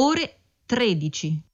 ore 13.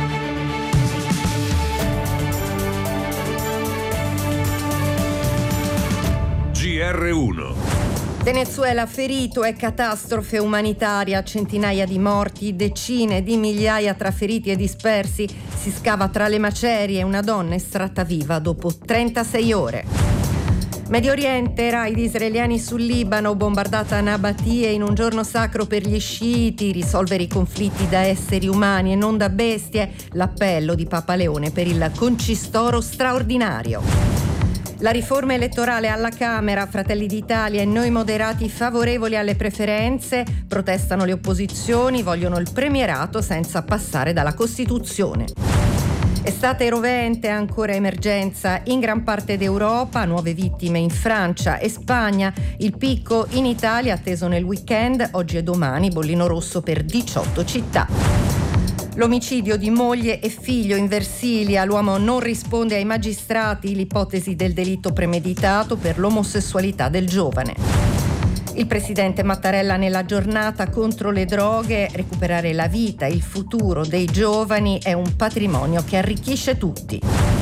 GR1. Venezuela ferito e catastrofe umanitaria, centinaia di morti, decine di migliaia tra feriti e dispersi. Si scava tra le macerie, una donna estratta viva dopo 36 ore. Medio Oriente, raid israeliani sul Libano, bombardata Nabatie in un giorno sacro per gli sciiti, risolvere i conflitti da esseri umani e non da bestie, l'appello di Papa Leone per il concistoro straordinario. La riforma elettorale alla Camera, Fratelli d'Italia e Noi Moderati favorevoli alle preferenze, protestano le opposizioni, vogliono il premierato senza passare dalla Costituzione. Estate rovente, ancora emergenza in gran parte d'Europa, nuove vittime in Francia e Spagna, il picco in Italia atteso nel weekend, oggi e domani bollino rosso per 18 città. L'omicidio di moglie e figlio in Versilia, l'uomo non risponde ai magistrati, l'ipotesi del delitto premeditato per l'omosessualità del giovane. Il presidente Mattarella nella giornata contro le droghe, recuperare la vita, il futuro dei giovani è un patrimonio che arricchisce tutti.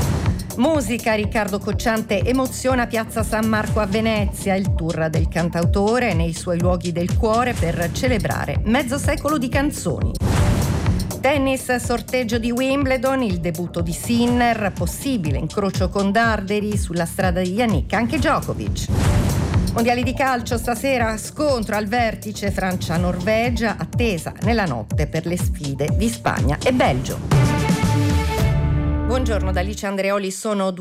Musica, Riccardo Cocciante emoziona Piazza San Marco a Venezia, il tour del cantautore nei suoi luoghi del cuore per celebrare mezzo secolo di canzoni. Tennis, sorteggio di Wimbledon, il debutto di Sinner, possibile incrocio con Darderi sulla strada di Yannick, anche Djokovic. Mondiali di calcio, stasera scontro al vertice Francia-Norvegia, attesa nella notte per le sfide di Spagna e Belgio. Buongiorno da Alice Andreoli, sono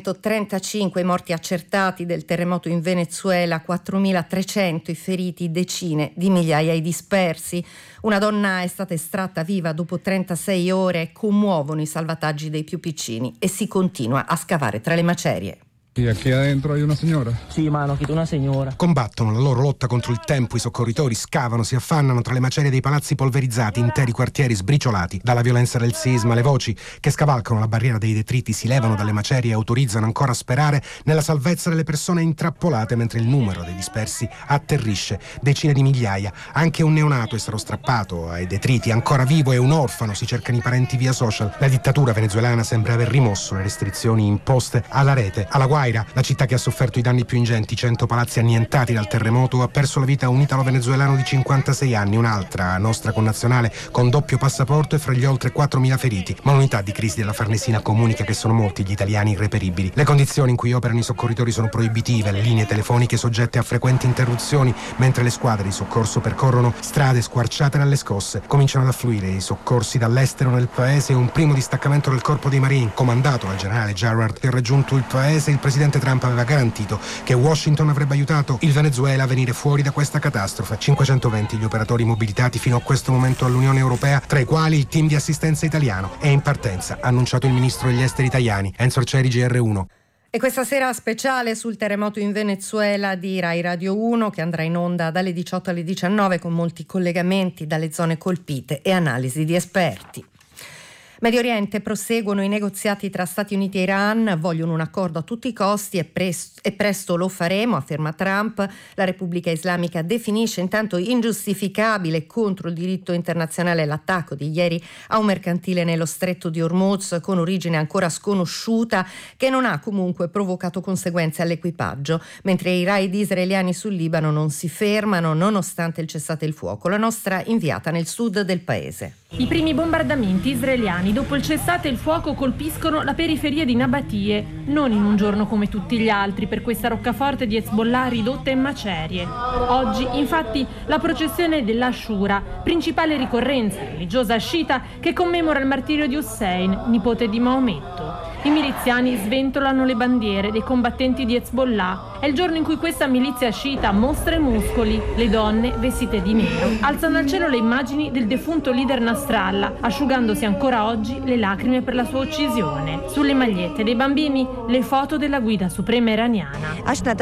235 i morti accertati del terremoto in Venezuela, 4.300 i feriti, decine di migliaia i dispersi. Una donna è stata estratta viva dopo 36 ore, commuovono i salvataggi dei più piccini e si continua a scavare tra le macerie. ¿Y aquí adentro hay una señora? Sì, mano, qui c'è una signora. Combattono la loro lotta contro il tempo, i soccorritori scavano, si affannano tra le macerie dei palazzi polverizzati, interi quartieri sbriciolati dalla violenza del sisma. Le voci che scavalcano la barriera dei detriti si levano dalle macerie e autorizzano ancora a sperare nella salvezza delle persone intrappolate, mentre il numero dei dispersi atterrisce. Decine di migliaia, anche un neonato è stato strappato ai detriti, ancora vivo, e un orfano, si cercano i parenti via social. La dittatura venezuelana sembra aver rimosso le restrizioni imposte alla rete. Alla Guaira, la città che ha sofferto i danni più ingenti, 100 palazzi annientati dal terremoto, ha perso la vita un italo-venezuelano di 56 anni, un'altra nostra connazionale con doppio passaporto e fra gli oltre 4.000 feriti. Ma l'unità di crisi della Farnesina comunica che sono molti gli italiani irreperibili. Le condizioni in cui operano i soccorritori sono proibitive, le linee telefoniche soggette a frequenti interruzioni, mentre le squadre di soccorso percorrono strade squarciate dalle scosse. Cominciano ad affluire i soccorsi dall'estero nel paese e un primo distaccamento del corpo dei Marine, comandato dal generale Gerard, che ha raggiunto il paese. Il presidente Trump aveva garantito che Washington avrebbe aiutato il Venezuela a venire fuori da questa catastrofe. 520 gli operatori mobilitati fino a questo momento all'Unione Europea, tra i quali il team di assistenza italiano. È in partenza, ha annunciato il ministro degli esteri italiani, Enzo Arcieri, GR1. E questa sera speciale sul terremoto in Venezuela di Rai Radio 1, che andrà in onda dalle 18 alle 19 con molti collegamenti dalle zone colpite e analisi di esperti. Medio Oriente, proseguono i negoziati tra Stati Uniti e Iran, vogliono un accordo a tutti i costi e presto lo faremo, afferma Trump. La Repubblica Islamica definisce intanto ingiustificabile contro il diritto internazionale l'attacco di ieri a un mercantile nello stretto di Hormuz con origine ancora sconosciuta, che non ha comunque provocato conseguenze all'equipaggio, mentre i raid israeliani sul Libano non si fermano nonostante il cessate il fuoco. La nostra inviata nel sud del paese. I primi bombardamenti israeliani dopo il cessate il fuoco colpiscono la periferia di Nabatie, non in un giorno come tutti gli altri per questa roccaforte di Hezbollah ridotta in macerie. Oggi, infatti, la processione dell'Ashura, principale ricorrenza religiosa sciita che commemora il martirio di Hussein, nipote di Maometto. I miliziani sventolano le bandiere dei combattenti di Hezbollah. È il giorno in cui questa milizia sciita mostra i muscoli. Le donne, vestite di nero, alzano al cielo le immagini del defunto leader Nasrallah, asciugandosi ancora oggi le lacrime per la sua uccisione. Sulle magliette dei bambini, le foto della guida suprema iraniana.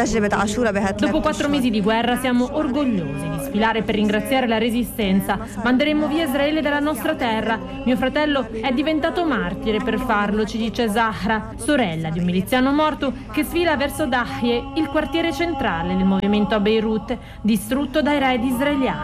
Dopo 4 mesi di guerra siamo orgogliosi di sfilare per ringraziare la resistenza. Manderemo via Israele dalla nostra terra. Mio fratello è diventato martire per farlo, ci dice Zahra, sorella di un miliziano morto che sfila verso Dahye, il quartiere centrale del movimento a Beirut, distrutto dai raid israeliani.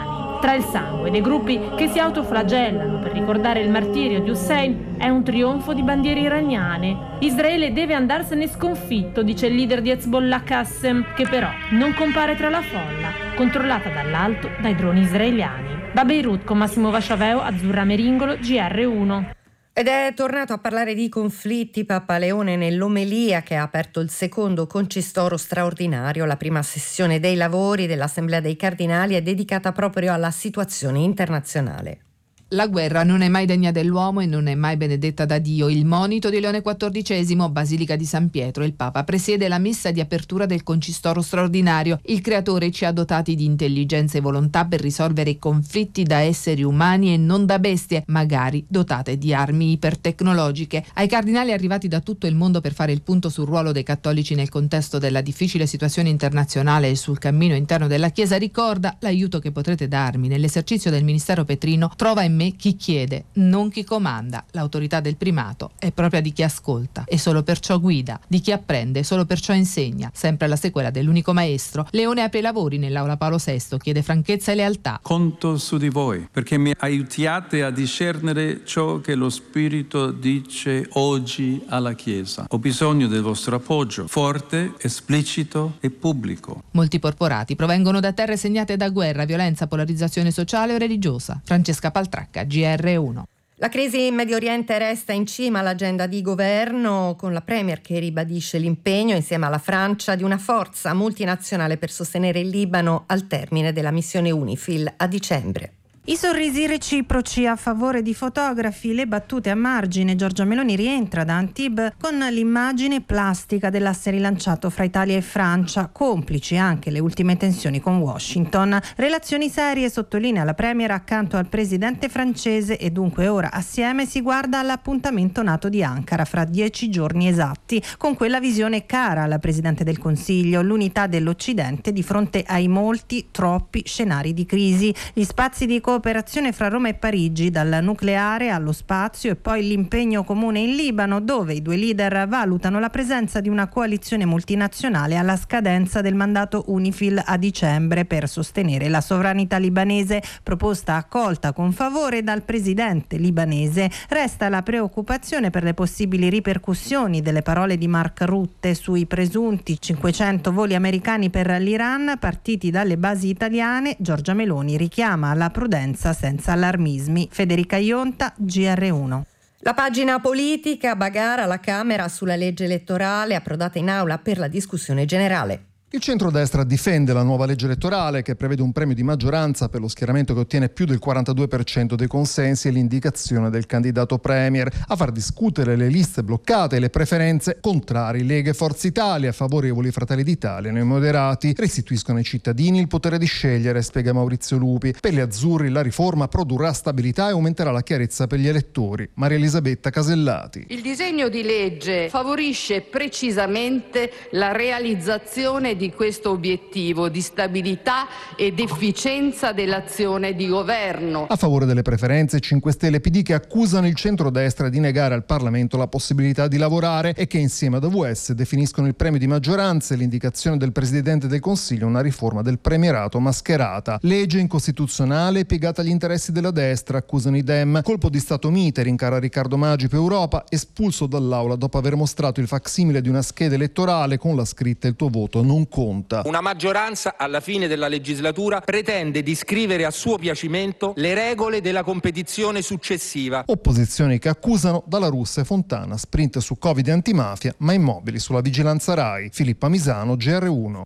Tra il sangue dei gruppi che si autoflagellano per ricordare il martirio di Hussein è un trionfo di bandiere iraniane. Israele deve andarsene sconfitto, dice il leader di Hezbollah Qassem, che però non compare tra la folla, controllata dall'alto dai droni israeliani. Da Beirut con Massimo Vasciaveo, Azzurra Meringolo, GR1. Ed è tornato a parlare di conflitti Papa Leone nell'omelia che ha aperto il secondo concistoro straordinario. La prima sessione dei lavori dell'Assemblea dei Cardinali è dedicata proprio alla situazione internazionale. La guerra non è mai degna dell'uomo e non è mai benedetta da Dio. Il monito di Leone XIV, Basilica di San Pietro. Il Papa presiede la messa di apertura del concistoro straordinario. Il Creatore ci ha dotati di intelligenza e volontà per risolvere i conflitti da esseri umani e non da bestie, magari dotate di armi ipertecnologiche. Ai cardinali arrivati da tutto il mondo per fare il punto sul ruolo dei cattolici nel contesto della difficile situazione internazionale e sul cammino interno della Chiesa, ricorda: l'aiuto che potrete darmi nell'esercizio del ministero petrino trova in me chi chiede, non chi comanda. L'autorità del primato è propria di chi ascolta e solo perciò guida, di chi apprende e solo perciò insegna. Sempre alla sequela dell'unico maestro, Leone apre i lavori nell'aula Paolo VI, chiede franchezza e lealtà. Conto su di voi perché mi aiutiate a discernere ciò che lo Spirito dice oggi alla Chiesa. Ho bisogno del vostro appoggio, forte, esplicito e pubblico. Molti porporati provengono da terre segnate da guerra, violenza, polarizzazione sociale o religiosa. Francesca Paltracca, GR1. La crisi in Medio Oriente resta in cima all'agenda di governo, con la Premier che ribadisce l'impegno insieme alla Francia di una forza multinazionale per sostenere il Libano al termine della missione UNIFIL a dicembre. I sorrisi reciproci a favore di fotografi, le battute a margine. Giorgia Meloni rientra da Antibes con l'immagine plastica dell'asse rilanciato fra Italia e Francia, complici anche le ultime tensioni con Washington. Relazioni serie, sottolinea la Premier accanto al presidente francese, e dunque ora assieme si guarda all'appuntamento NATO di Ankara fra 10 giorni esatti, con quella visione cara alla Presidente del Consiglio, l'unità dell'Occidente di fronte ai molti, troppi scenari di crisi, gli spazi di cooperazione fra Roma e Parigi, dal nucleare allo spazio, e poi l'impegno comune in Libano, dove i due leader valutano la presenza di una coalizione multinazionale alla scadenza del mandato UNIFIL a dicembre per sostenere la sovranità libanese, proposta accolta con favore dal presidente libanese. Resta la preoccupazione per le possibili ripercussioni delle parole di Mark Rutte sui presunti 500 voli americani per l'Iran partiti dalle basi italiane. Giorgia Meloni richiama alla prudenza senza allarmismi. Federica Ionta, GR1. La pagina politica, bagarre alla Camera sulla legge elettorale approdata in aula per la discussione generale. Il centrodestra difende la nuova legge elettorale che prevede un premio di maggioranza per lo schieramento che ottiene più del 42% dei consensi e l'indicazione del candidato premier. A far discutere le liste bloccate e le preferenze contrari Lega e Forza Italia, favorevoli Fratelli d'Italia e moderati. Restituiscono ai cittadini il potere di scegliere, spiega Maurizio Lupi. Per gli azzurri la riforma produrrà stabilità e aumenterà la chiarezza per gli elettori. Maria Elisabetta Casellati. Il disegno di legge favorisce precisamente la realizzazione di questo obiettivo di stabilità ed efficienza dell'azione di governo. A favore delle preferenze 5 Stelle e PD che accusano il centrodestra di negare al Parlamento la possibilità di lavorare e che insieme ad AVS definiscono il premio di maggioranza e l'indicazione del Presidente del Consiglio una riforma del premierato mascherata. Legge incostituzionale piegata agli interessi della destra, accusano i Dem. Colpo di Stato mite, rincara Riccardo Maggi per Europa, espulso dall'aula dopo aver mostrato il facsimile di una scheda elettorale con la scritta "il tuo voto non conta". Una maggioranza alla fine della legislatura pretende di scrivere a suo piacimento le regole della competizione successiva. Opposizioni che accusano Dalla Russa e Fontana sprint su Covid e antimafia, ma immobili sulla vigilanza Rai. Filippa Misano, GR1.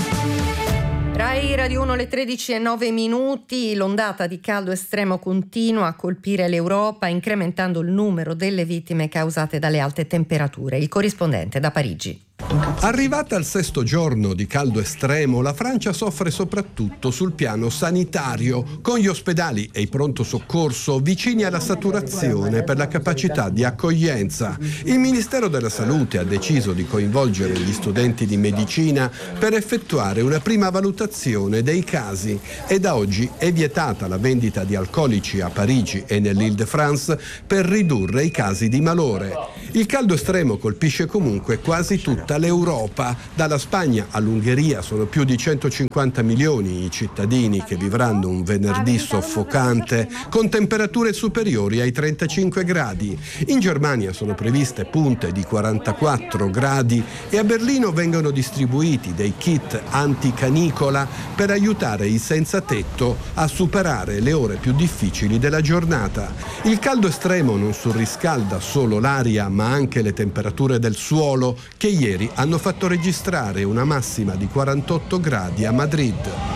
Rai Radio 1, le 13:09. L'ondata di caldo estremo continua a colpire l'Europa, incrementando il numero delle vittime causate dalle alte temperature. Il corrispondente da Parigi. Arrivata al 6° giorno di caldo estremo, la Francia soffre soprattutto sul piano sanitario, con gli ospedali e i pronto soccorso vicini alla saturazione per la capacità di accoglienza. Il Ministero della Salute ha deciso di coinvolgere gli studenti di medicina per effettuare una prima valutazione limitazione dei casi e da oggi è vietata la vendita di alcolici a Parigi e nell'Île-de-France per ridurre i casi di malore. Il caldo estremo colpisce comunque quasi tutta l'Europa. Dalla Spagna all'Ungheria sono più di 150 milioni i cittadini che vivranno un venerdì soffocante con temperature superiori ai 35 gradi. In Germania sono previste punte di 44 gradi e a Berlino vengono distribuiti dei kit anticanicola per aiutare i senza tetto a superare le ore più difficili della giornata. Il caldo estremo non surriscalda solo l'aria ma anche le temperature del suolo che ieri hanno fatto registrare una massima di 48 gradi a Madrid.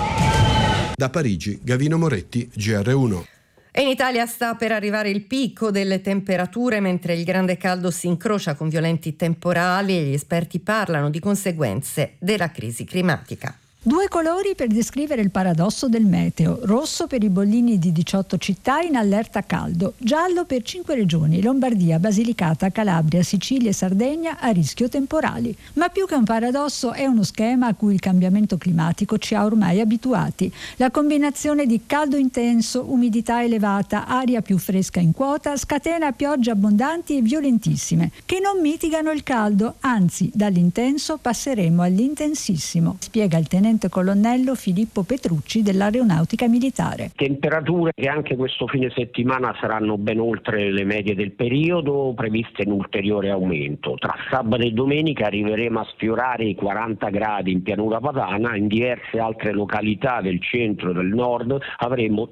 Da Parigi, Gavino Moretti, GR1. E in Italia sta per arrivare il picco delle temperature mentre il grande caldo si incrocia con violenti temporali e gli esperti parlano di conseguenze della crisi climatica. Due colori per descrivere il paradosso del meteo: rosso per i bollini di 18 città in allerta caldo, giallo per 5 regioni: Lombardia, Basilicata, Calabria, Sicilia e Sardegna a rischio temporali. Ma più che un paradosso è uno schema a cui il cambiamento climatico ci ha ormai abituati. La combinazione di caldo intenso, umidità elevata, aria più fresca in quota scatena piogge abbondanti e violentissime che non mitigano il caldo, anzi dall'intenso passeremo all'intensissimo, spiega il tenente colonnello Filippo Petrucci dell'Aeronautica Militare. Temperature che anche questo fine settimana saranno ben oltre le medie del periodo, previste in ulteriore aumento. Tra sabato e domenica arriveremo a sfiorare i 40 gradi in pianura padana, in diverse altre località del centro e del nord avremo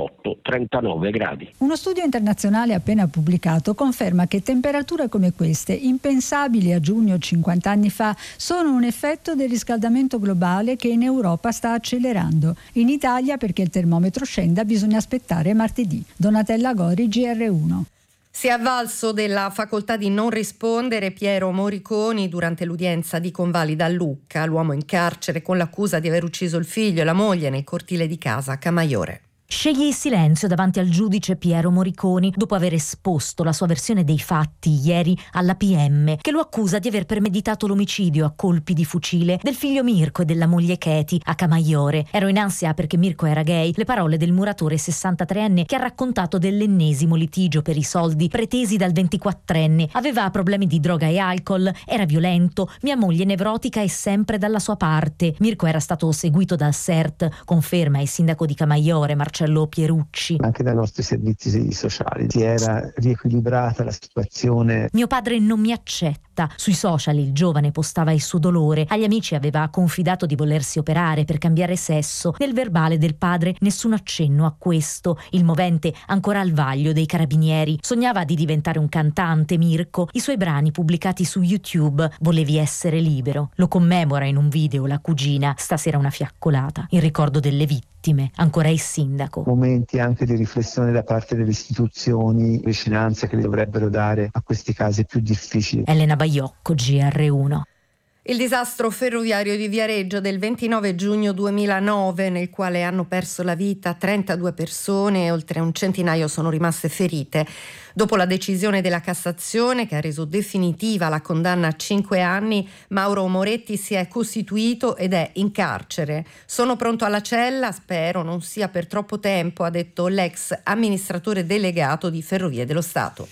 38-39 gradi. Uno studio internazionale appena pubblicato conferma che temperature come queste, impensabili a giugno 50 anni fa, sono un effetto del riscaldamento globale che in Europa sta accelerando. In Italia, perché il termometro scenda, bisogna aspettare martedì. Donatella Gori, GR1. Si è avvalso della facoltà di non rispondere Piero Moriconi durante l'udienza di Convalida a Lucca, l'uomo in carcere con l'accusa di aver ucciso il figlio e la moglie nel cortile di casa a Camaiore. Sceglie il silenzio davanti al giudice Piero Moriconi dopo aver esposto la sua versione dei fatti ieri alla PM, che lo accusa di aver premeditato l'omicidio a colpi di fucile del figlio Mirko e della moglie Katie a Camaiore. Ero in ansia perché Mirko era gay, le parole del muratore 63enne che ha raccontato dell'ennesimo litigio per i soldi pretesi dal 24enne. Aveva problemi di droga e alcol, era violento, mia moglie nevrotica e sempre dalla sua parte. Mirko era stato seguito dal SERT, conferma il sindaco di Camaiore Marcello Pierucci. Anche dai nostri servizi sociali si era riequilibrata la situazione. Mio padre non mi accetta. Sui social il giovane postava il suo dolore. Agli amici aveva confidato di volersi operare per cambiare sesso. Nel verbale del padre nessun accenno a questo. Il movente ancora al vaglio dei carabinieri. Sognava di diventare un cantante, Mirko. I suoi brani pubblicati su YouTube. Volevi essere libero. Lo commemora in un video la cugina. Stasera una fiaccolata in ricordo delle vittime. Ancora il sindaco. Momenti anche di riflessione da parte delle istituzioni, vicinanza che le dovrebbero dare a questi casi più difficili. Elena Baiocco, GR1. Il disastro ferroviario di Viareggio del 29 giugno 2009, nel quale hanno perso la vita 32 persone e oltre un centinaio sono rimaste ferite. Dopo la decisione della Cassazione, che ha reso definitiva la condanna a 5 anni, Mauro Moretti si è costituito ed è in carcere. Sono pronto alla cella, spero non sia per troppo tempo, ha detto l'ex amministratore delegato di Ferrovie dello Stato.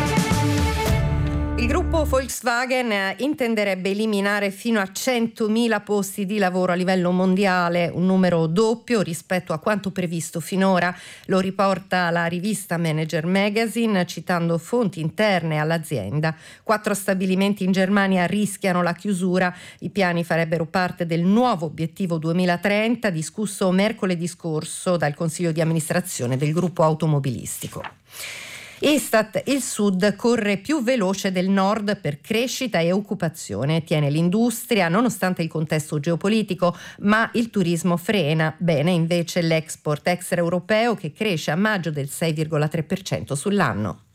Il gruppo Volkswagen intenderebbe eliminare fino a 100.000 posti di lavoro a livello mondiale, un numero doppio rispetto a quanto previsto finora. Lo riporta la rivista Manager Magazine citando fonti interne all'azienda. 4 stabilimenti in Germania rischiano la chiusura. I piani farebbero parte del nuovo obiettivo 2030 discusso mercoledì scorso dal Consiglio di amministrazione del gruppo automobilistico. Istat, il Sud corre più veloce del Nord per crescita e occupazione, tiene l'industria nonostante il contesto geopolitico, ma il turismo frena. Bene invece l'export extraeuropeo che cresce a maggio del 6,3% sull'anno.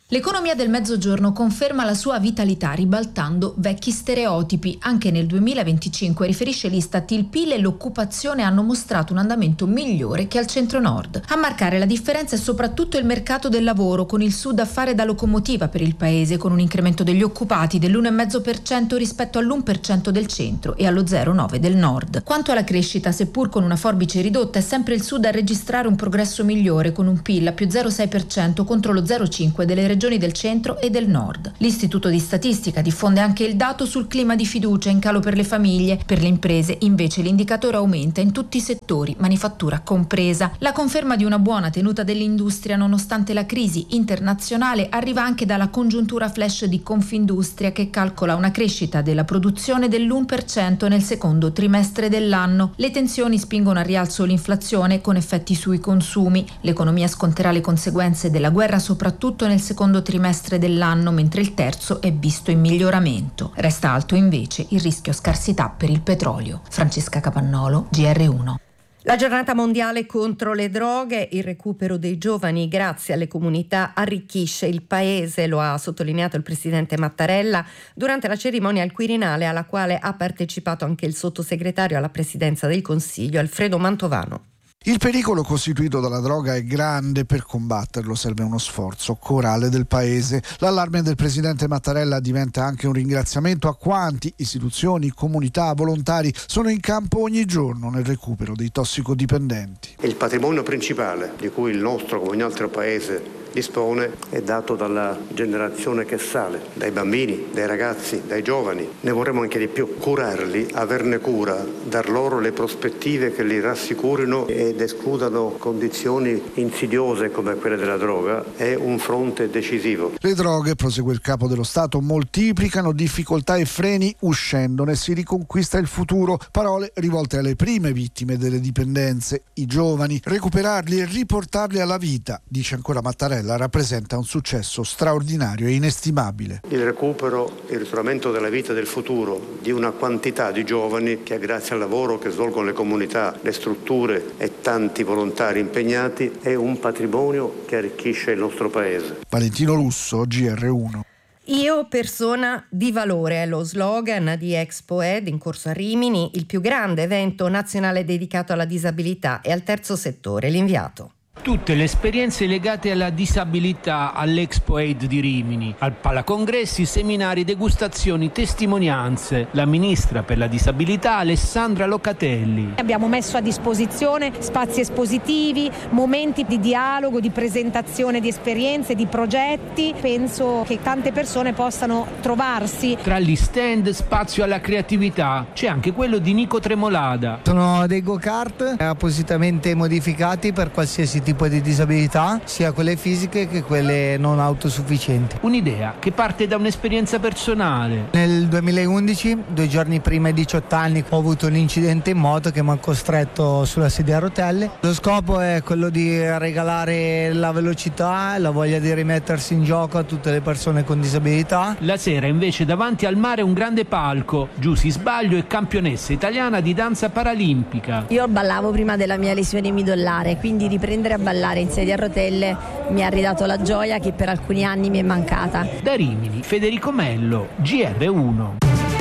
L'economia del Mezzogiorno conferma la sua vitalità ribaltando vecchi stereotipi. Anche nel 2025, riferisce l'Istat, il PIL e l'occupazione hanno mostrato un andamento migliore che al centro-nord. A marcare la differenza è soprattutto il mercato del lavoro, con il Sud a fare da locomotiva per il paese, con un incremento degli occupati dell'1,5% rispetto all'1% del centro e allo 0,9% del nord. Quanto alla crescita, seppur con una forbice ridotta, è sempre il Sud a registrare un progresso migliore, con un PIL a più 0,6% contro lo 0,5% delle regioni del centro e del nord. L'Istituto di Statistica diffonde anche il dato sul clima di fiducia in calo per le famiglie. Per le imprese invece l'indicatore aumenta in tutti i settori, manifattura compresa. La conferma di una buona tenuta dell'industria nonostante la crisi internazionale arriva anche dalla congiuntura flash di Confindustria, che calcola una crescita della produzione dell'1% nel secondo trimestre dell'anno. Le tensioni spingono a rialzo l'inflazione con effetti sui consumi. L'economia sconterà le conseguenze della guerra soprattutto nel secondo trimestre dell'anno, mentre il terzo è visto in miglioramento. Resta alto invece il rischio scarsità per il petrolio. Francesca Capannolo, GR1. La giornata mondiale contro le droghe, il recupero dei giovani grazie alle comunità arricchisce il paese, lo ha sottolineato il presidente Mattarella durante la cerimonia al Quirinale, alla quale ha partecipato anche il sottosegretario alla presidenza del Consiglio Alfredo Mantovano. Il pericolo costituito dalla droga è grande, per combatterlo serve uno sforzo corale del Paese. L'allarme del presidente Mattarella diventa anche un ringraziamento a quanti, istituzioni, comunità, volontari, sono in campo ogni giorno nel recupero dei tossicodipendenti. Il patrimonio principale di cui il nostro, come ogni altro paese, dispone è dato dalla generazione che sale, dai bambini, dai ragazzi, dai giovani. Ne vorremmo anche di più. Curarli, averne cura, dar loro le prospettive che li rassicurino ed escludano condizioni insidiose come quelle della droga è un fronte decisivo. Le droghe, prosegue il capo dello Stato, moltiplicano difficoltà e freni, uscendone si riconquista il futuro. Parole rivolte alle prime vittime delle dipendenze, i giovani. Recuperarli e riportarli alla vita, dice ancora Mattarella, rappresenta un successo straordinario e inestimabile. Il recupero e il ritrovamento della vita del futuro di una quantità di giovani che, grazie al lavoro che svolgono le comunità, le strutture e tanti volontari impegnati, è un patrimonio che arricchisce il nostro paese. Valentino Russo, GR1. Io persona di valore è lo slogan di Expo Ed in corso a Rimini, il più grande evento nazionale dedicato alla disabilità e al terzo settore. L'inviato. Tutte le esperienze legate alla disabilità all'Expo Aid di Rimini, al palacongressi, seminari, degustazioni, testimonianze. La ministra per la disabilità Alessandra Locatelli. Abbiamo messo a disposizione spazi espositivi, momenti di dialogo, di presentazione di esperienze, di progetti. Penso che tante persone possano trovarsi. Tra gli stand spazio alla creatività c'è anche quello di Nico Tremolada. Sono dei go-kart appositamente modificati per qualsiasi tipo di disabilità, sia quelle fisiche che quelle non autosufficienti. Un'idea che parte da un'esperienza personale. Nel 2011, 2 giorni prima ai 18 anni, ho avuto un incidente in moto che mi ha costretto sulla sedia a rotelle. Lo scopo è quello di regalare la velocità e la voglia di rimettersi in gioco a tutte le persone con disabilità. La sera invece davanti al mare un grande palco. Giusy Sbaglio è campionessa italiana di danza paralimpica. Io ballavo prima della mia lesione midollare, quindi riprendere a ballare in sedia a rotelle mi ha ridato la gioia che per alcuni anni mi è mancata. Da Rimini, Federico Mello, GR1.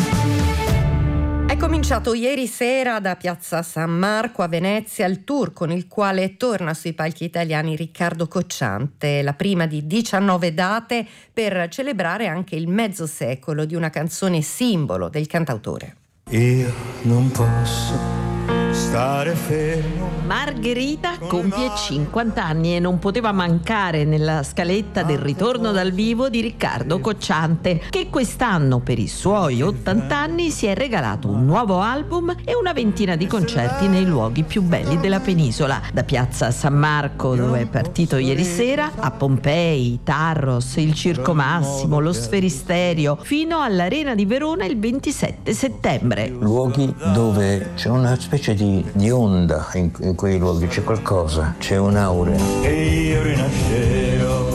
È cominciato ieri sera da Piazza San Marco a Venezia il tour con il quale torna sui palchi italiani Riccardo Cocciante, la prima di 19 date per celebrare anche il mezzo secolo di una canzone simbolo del cantautore. Io non posso stare fermo. Margherita compie 50 anni e non poteva mancare nella scaletta del ritorno dal vivo di Riccardo Cocciante, che quest'anno per i suoi 80 anni si è regalato un nuovo album e una ventina di concerti nei luoghi più belli della penisola, da Piazza San Marco, dove è partito ieri sera, a Pompei, Tarros, il Circo Massimo, lo Sferisterio, fino all'Arena di Verona il 27 settembre. Luoghi dove c'è una specie di onda in quei luoghi, c'è qualcosa, c'è un'aura. Una scaletta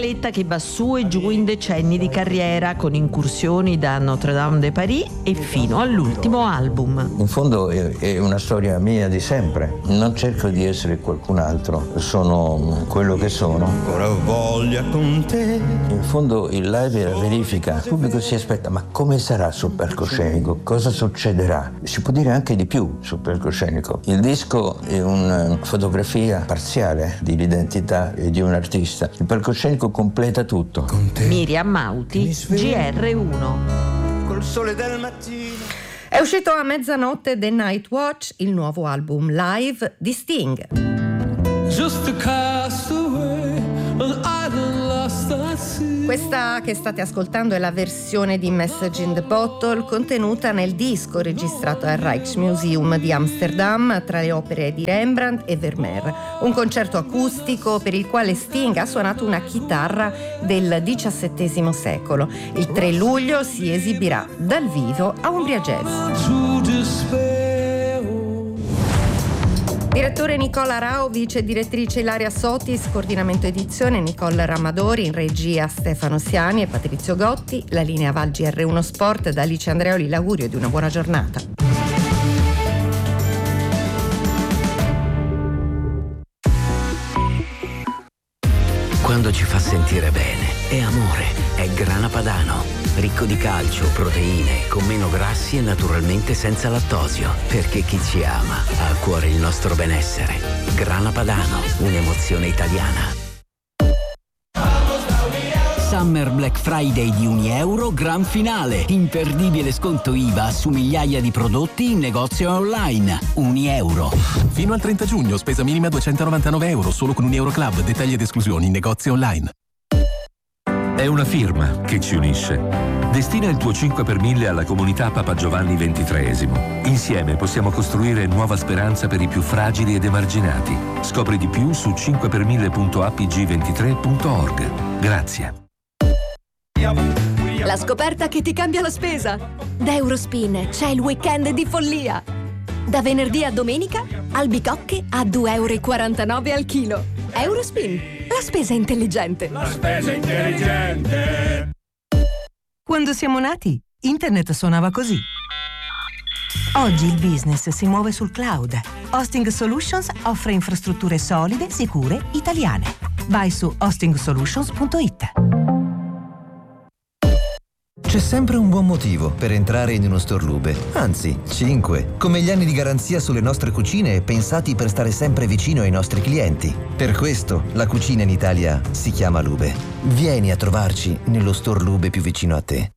scaletta che va su e giù in decenni di carriera, con incursioni da Notre Dame de Paris e fino all'ultimo album. In fondo è una storia mia di sempre. Non cerco di essere qualcun altro, sono quello che sono. Ora voglia con te. In fondo il live è la verifica. Il pubblico si aspetta, ma come sarà sul palcoscenico? Cosa succederà? Si può dire anche di più sul palcoscenico. Il disco è una fotografia parziale dell'identità di un artista. Il palcoscenico completa tutto. Miriam Mauti, GR1. Col sole del mattino. È uscito a mezzanotte The Night Watch, il nuovo album live di Sting. Just a castaway, an island lost at sea. Questa che state ascoltando è la versione di Message in the Bottle contenuta nel disco registrato al Rijksmuseum di Amsterdam tra le opere di Rembrandt e Vermeer, un concerto acustico per il quale Sting ha suonato una chitarra del XVII secolo. Il 3 luglio si esibirà dal vivo a Umbria Jazz. Direttore Nicola Rao, vice direttrice Ilaria Sotis, coordinamento edizione Nicole Ramadori, in regia Stefano Siani e Patrizio Gotti. La linea Val GR1 Sport da Alice Andreoli, l'augurio di una buona giornata. Quando ci fa sentire bene, è amore, è Grana Padano. Ricco di calcio, proteine, con meno grassi e naturalmente senza lattosio. Perché chi ci ama ha a cuore il nostro benessere. Grana Padano, un'emozione italiana. Summer Black Friday di €1, gran finale. Imperdibile sconto IVA su migliaia di prodotti in negozio e online. €1. Fino al 30 giugno, spesa minima €299, solo con €1 Club. Dettagli ed esclusioni in negozio online. È una firma che ci unisce. Destina il tuo 5 per 1000 alla comunità Papa Giovanni XXIII. Insieme possiamo costruire nuova speranza per i più fragili ed emarginati. Scopri di più su 5per1000.apg23.org. Grazie. La scoperta che ti cambia la spesa. Da Eurospin c'è il weekend di follia. Da venerdì a domenica, albicocche a €2,49 al chilo. Eurospin, la spesa intelligente. La spesa intelligente. Quando siamo nati, internet suonava così. Oggi il business si muove sul cloud. Hosting Solutions offre infrastrutture solide, sicure, italiane. Vai su hostingsolutions.it. C'è sempre un buon motivo per entrare in uno store Lube, anzi 5, come gli anni di garanzia sulle nostre cucine pensati per stare sempre vicino ai nostri clienti. Per questo la cucina in Italia si chiama Lube. Vieni a trovarci nello store Lube più vicino a te.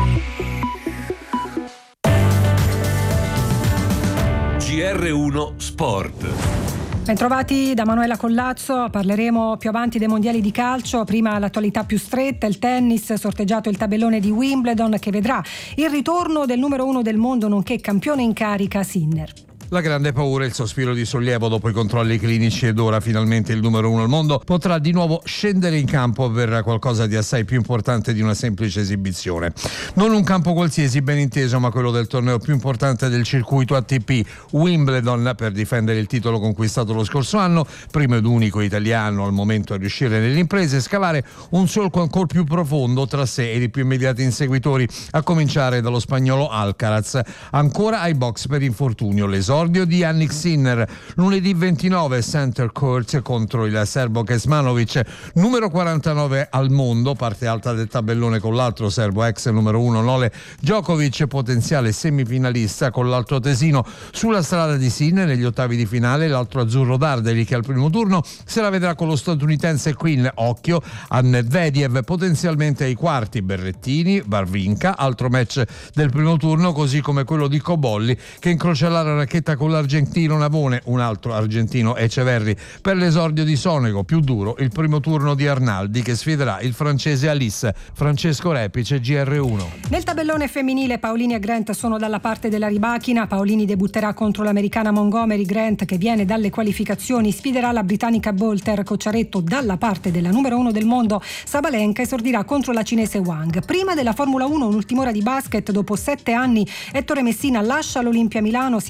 GR1 Sport. Bentrovati da Manuela Collazzo, parleremo più avanti dei mondiali di calcio. Prima l'attualità più stretta, il tennis, sorteggiato il tabellone di Wimbledon che vedrà il ritorno del numero 1 del mondo nonché campione in carica Sinner. La grande paura e il sospiro di sollievo dopo i controlli clinici ed ora finalmente il numero 1 al mondo potrà di nuovo scendere in campo per qualcosa di assai più importante di una semplice esibizione. Non un campo qualsiasi, ben inteso, ma quello del torneo più importante del circuito ATP, Wimbledon, per difendere il titolo conquistato lo scorso anno, primo ed unico italiano al momento a riuscire nell'impresa e scavare un solco ancora più profondo tra sé e i più immediati inseguitori, a cominciare dallo spagnolo Alcaraz, ancora ai box per infortunio. L'esordio di Jannik Sinner lunedì 29 Center Court contro il serbo Kecmanovic, numero 49 al mondo, parte alta del tabellone con l'altro serbo ex numero 1 Nole Djokovic, potenziale semifinalista con l'altro tesino sulla strada di Sinner negli ottavi di finale. L'altro azzurro Darderi che al primo turno se la vedrà con lo statunitense Quinn. Occhio a Medvedev, potenzialmente ai quarti Berrettini, Barvinca, altro match del primo turno, così come quello di Cobolli che incrocia la racchetta con l'argentino Navone, un altro argentino Eceverri per l'esordio di Sonego. Più duro il primo turno di Arnaldi che sfiderà il francese Alice. Francesco Repice, GR1. Nel tabellone femminile Paolini e Grant sono dalla parte della ribachina. Paolini debutterà contro l'americana Montgomery. Grant, che viene dalle qualificazioni, sfiderà la britannica Bolter. Cocciaretto dalla parte della numero 1 del mondo Sabalenka esordirà contro la cinese Wang. Prima della Formula 1 un'ultima ora di basket. Dopo 7 anni Ettore Messina lascia l'Olimpia Milano, si era dimesso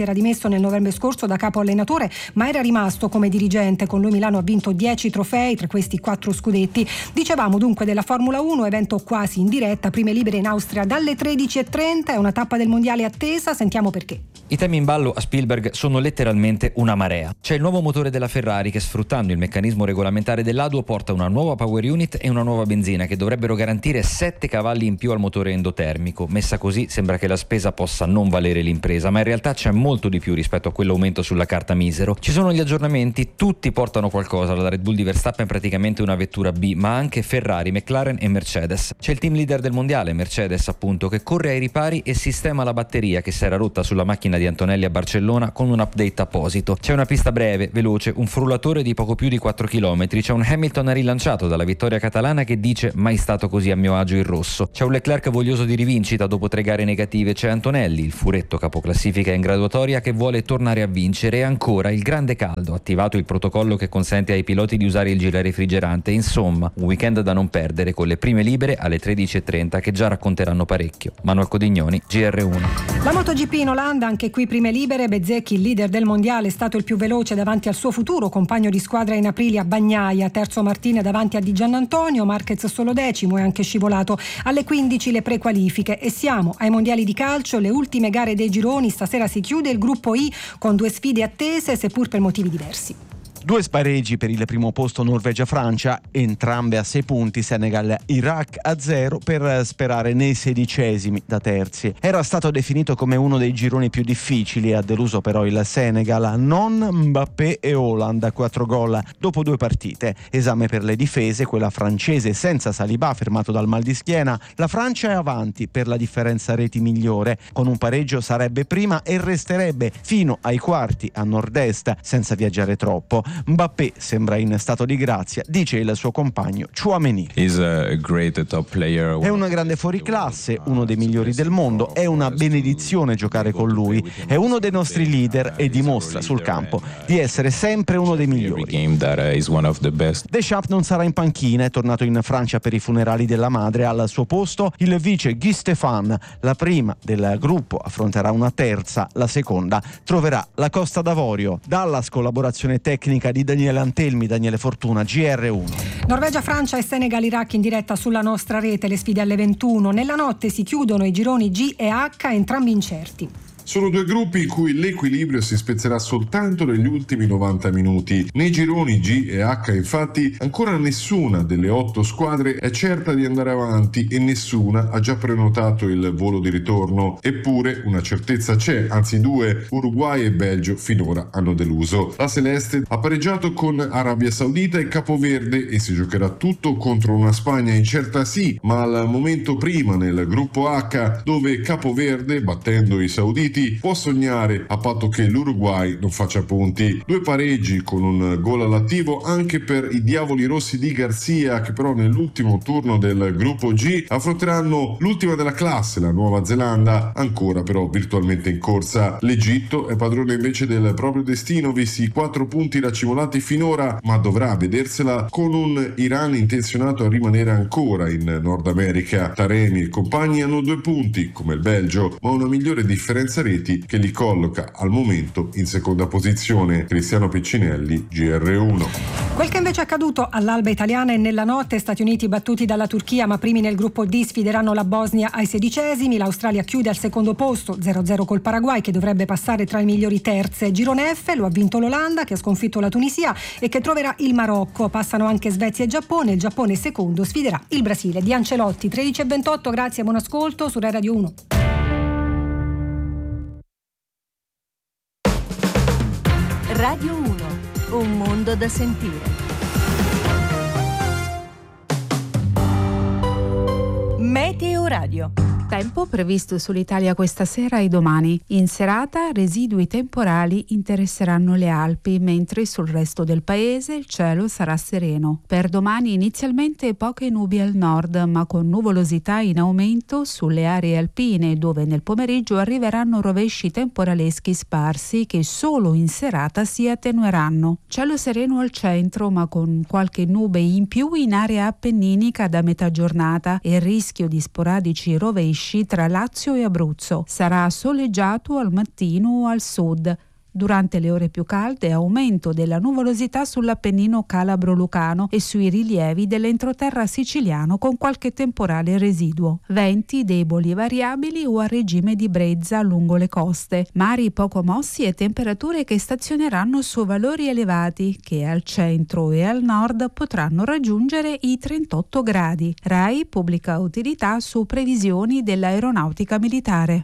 dimesso nel novembre scorso da capo allenatore, ma era rimasto come dirigente. Con lui Milano ha vinto 10 trofei, tra questi 4 scudetti. Dicevamo dunque della Formula 1, evento quasi in diretta, prime libere in Austria dalle 13.30, è una tappa del mondiale attesa, sentiamo perché. I temi in ballo a Spielberg sono letteralmente una marea. C'è il nuovo motore della Ferrari che, sfruttando il meccanismo regolamentare dell'A2, porta una nuova power unit e una nuova benzina che dovrebbero garantire 7 cavalli in più al motore endotermico. Messa così sembra che la spesa possa non valere l'impresa, ma in realtà c'è molto di più rispetto a quell'aumento sulla carta misero. Ci sono gli aggiornamenti, tutti portano qualcosa, la Red Bull di Verstappen è praticamente una vettura B, ma anche Ferrari, McLaren e Mercedes. C'è il team leader del mondiale, Mercedes appunto, che corre ai ripari e sistema la batteria che si era rotta sulla macchina di Antonelli a Barcellona con un update apposito. C'è una pista breve, veloce, un frullatore di poco più di 4 km, c'è un Hamilton rilanciato dalla vittoria catalana che dice mai stato così a mio agio il rosso. C'è un Leclerc voglioso di rivincita dopo 3 gare negative, c'è Antonelli, il furetto capoclassifica in graduatoria che vuole tornare a vincere, e ancora il grande caldo, attivato il protocollo che consente ai piloti di usare il gilet refrigerante. Insomma, un weekend da non perdere con le prime libere alle 13.30 che già racconteranno parecchio. Manuel Codignoni, GR1. La MotoGP in Olanda, anche qui prime libere. Bezzecchi, il leader del mondiale, è stato il più veloce davanti al suo futuro compagno di squadra in Aprilia, Bagnaia. Terzo Martina davanti a Di Giannantonio, Marquez solo decimo e anche scivolato. Alle 15 le prequalifiche e siamo ai mondiali di calcio, le ultime gare dei gironi. Stasera si chiude il gruppo I con 2 sfide attese, seppur per motivi diversi. 2 spareggi per il primo posto Norvegia-Francia, entrambe a 6 punti, Senegal-Iraq a 0 per sperare nei 16esimi da terzi. Era stato definito come uno dei gironi più difficili, ha deluso però il Senegal, non Mbappé e Haaland a 4 gol dopo 2 partite. Esame per le difese, quella francese senza Saliba fermato dal mal di schiena. La Francia è avanti per la differenza reti migliore, con un pareggio sarebbe prima e resterebbe fino ai quarti a nord-est senza viaggiare troppo. Mbappé sembra in stato di grazia, dice il suo compagno Tchouaméni. È un grande fuoriclasse, uno dei migliori del mondo, è una benedizione giocare con lui, è uno dei nostri leader e dimostra sul campo di essere sempre uno dei migliori. Deschamps non sarà in panchina, è tornato in Francia per i funerali della madre, al suo posto il vice Guy Stéphane. La prima del gruppo affronterà una terza, la seconda troverà la Costa d'Avorio. Dallas, collaborazione tecnica di Daniele Antelmi, Daniele Fortuna, GR1. Norvegia, Francia e Senegal, Iraq in diretta sulla nostra rete, le sfide alle 21. Nella notte si chiudono i gironi G e H, entrambi incerti. Sono 2 gruppi in cui l'equilibrio si spezzerà soltanto negli ultimi 90 minuti. Nei gironi G e H, infatti, ancora nessuna delle 8 squadre è certa di andare avanti e nessuna ha già prenotato il volo di ritorno. Eppure una certezza c'è, anzi 2, Uruguay e Belgio finora hanno deluso. La Celeste ha pareggiato con Arabia Saudita e Capoverde e si giocherà tutto contro una Spagna incerta sì, ma al momento prima nel gruppo H, dove Capoverde, battendo i sauditi, può sognare a patto che l'Uruguay non faccia punti. 2 pareggi con un gol all'attivo anche per i diavoli rossi di Garcia, che però nell'ultimo turno del gruppo G affronteranno l'ultima della classe, la Nuova Zelanda, ancora però virtualmente in corsa. L'Egitto è padrone invece del proprio destino, visti i 4 punti racimolati finora, ma dovrà vedersela con un Iran intenzionato a rimanere ancora in Nord America. Taremi e compagni hanno 2 punti come il Belgio, ma una migliore differenza reti che li colloca al momento in seconda posizione. Cristiano Piccinelli, GR1. Quel che invece è accaduto all'alba italiana è nella notte. Stati Uniti battuti dalla Turchia, ma primi nel gruppo D sfideranno la Bosnia ai 16esimi. L'Australia chiude al secondo posto, 0-0 col Paraguay, che dovrebbe passare tra le migliori terze. Girone F lo ha vinto l'Olanda, che ha sconfitto la Tunisia e che troverà il Marocco. Passano anche Svezia e Giappone. Il Giappone secondo sfiderà il Brasile. Di Ancelotti, 13:28. Grazie e buon ascolto su Rai Radio 1. Radio 1, un mondo da sentire. Meteo Radio. Tempo previsto sull'Italia questa sera e domani. In serata residui temporali interesseranno le Alpi, mentre sul resto del paese il cielo sarà sereno. Per domani inizialmente poche nubi al nord, ma con nuvolosità in aumento sulle aree alpine, dove nel pomeriggio arriveranno rovesci temporaleschi sparsi che solo in serata si attenueranno. Cielo sereno al centro, ma con qualche nube in più in area appenninica da metà giornata e rischio di sporadici rovesci tra Lazio e Abruzzo. Sarà soleggiato al mattino al sud. Durante le ore più calde aumento della nuvolosità sull'Appennino calabro-lucano e sui rilievi dell'entroterra siciliano con qualche temporale residuo. Venti deboli e variabili o a regime di brezza lungo le coste. Mari poco mossi e temperature che stazioneranno su valori elevati che al centro e al nord potranno raggiungere i 38 gradi. RAI pubblica utilità su previsioni dell'aeronautica militare.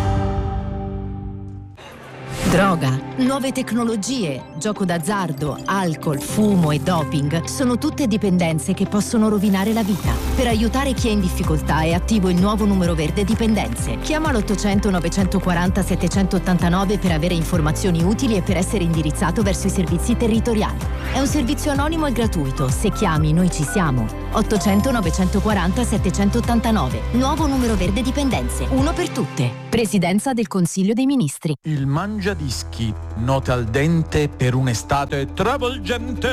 Droga, nuove tecnologie, gioco d'azzardo, alcol, fumo e doping sono tutte dipendenze che possono rovinare la vita. Per aiutare chi è in difficoltà è attivo il nuovo numero verde Dipendenze. Chiama l'800 940 789 per avere informazioni utili e per essere indirizzato verso i servizi territoriali. È un servizio anonimo e gratuito. Se chiami, noi ci siamo. 800 940 789. Nuovo numero verde Dipendenze. Uno per tutte. Presidenza del Consiglio dei Ministri. Il Mangiadischi, note al dente per un'estate travolgente.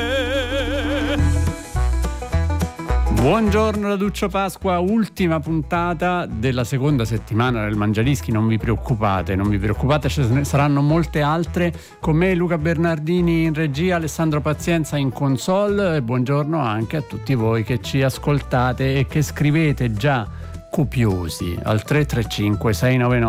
Buongiorno da Duccio Pasqua, ultima puntata della seconda settimana del Mangiadischi. Non vi preoccupate, ce ne saranno molte altre. Con me Luca Bernardini in regia, Alessandro Pazienza in console, e buongiorno anche a tutti voi che ci ascoltate e che scrivete già copiosi al 335 699